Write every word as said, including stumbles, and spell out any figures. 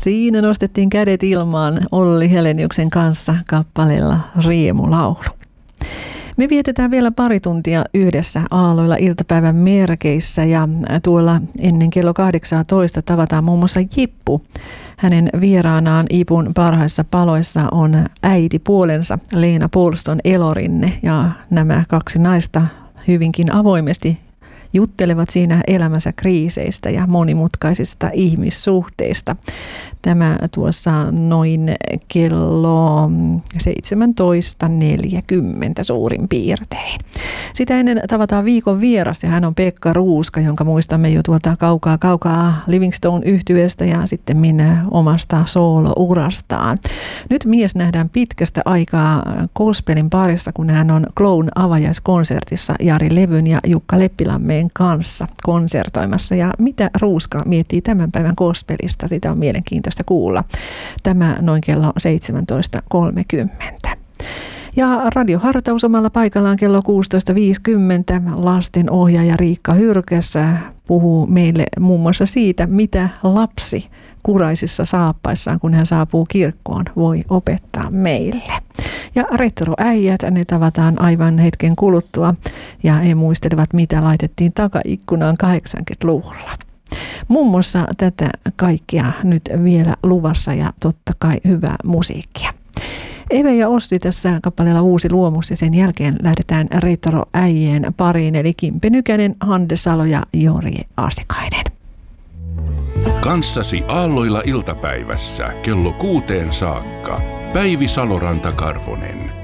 Siinä nostettiin kädet ilmaan Olli Heleniuksen kanssa kappaleella Riemulaulu. Me vietetään vielä pari tuntia yhdessä aalloilla iltapäivän merkeissä ja tuolla ennen kello kahdeksantoista tavataan muun muassa Jippu. Hänen vieraanaan Ipun parhaissa paloissa on äiti puolensa Leena Paulston Elorinne ja nämä kaksi naista hyvinkin avoimesti juttelevat siinä elämänsä kriiseistä ja monimutkaisista ihmissuhteista. Tämä tuossa noin kello seitsemäntoista neljäkymmentä suurin piirtein. Sitä ennen tavataan viikon vieras ja hän on Pekka Ruuska, jonka muistamme jo tuolta kaukaa kaukaa Livingstone-yhtyeestä ja sitten minä omasta soolo-urastaan. Nyt mies nähdään pitkästä aikaa gospelin parissa, kun hän on Clown avajaiskonsertissa Jari Levyn ja Jukka Leppilammeen kanssa konsertoimassa. Ja mitä Ruuska miettii tämän päivän gospelista, sitä on mielenkiintoista kuulla. Tämä noin kello seitsemäntoista kolmekymmentä. Ja radiohartaus omalla paikallaan kello kuusitoista viisikymmentä. Lastenohjaaja Riikka Hyrkässä puhuu meille muun muassa siitä, mitä lapsi kuraisissa saappaissaan, kun hän saapuu kirkkoon, voi opettaa meille. Ja retroäijät, ne tavataan aivan hetken kuluttua ja he muistelevat, mitä laitettiin takaikkunaan kahdeksankymmentäluvulla. Muun muassa tätä kaikkea nyt vielä luvassa ja totta kai hyvää musiikkia. Eve ja Ossi tässä kappaleella Uusi luomus ja sen jälkeen lähdetään retroäijien pariin eli Kimpe Nykänen, Hande Salo ja Jori Asikainen. Kanssasi aalloilla iltapäivässä kello kuuteen saakka. Päivi Saloranta-Karvonen.